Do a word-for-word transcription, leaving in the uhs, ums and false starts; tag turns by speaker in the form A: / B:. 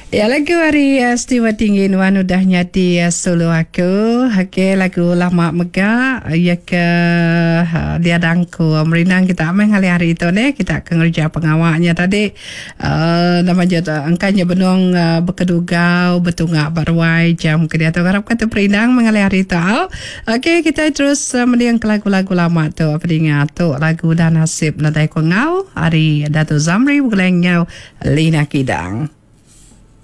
A: Ya, lagu hari uh, Setiwa Tinggi Nuan udah nyati uh, solo aku. Okey, lagu lama megah ya ke uh, dia dangku merinang kita ameng hari-hari itu ne kita kerja pengawaknya tadi uh, nama jata angkanya benong uh, berkedugau betungak barwai jam ke dia tu harap kata perinang mengalih hari itu. Okey, kita terus uh, mendiang ke lagu-lagu lama tu apa dengar tu lagu dan nasib nadai ko ngau hari Dato Zamri bukan ngau Lina Kidang.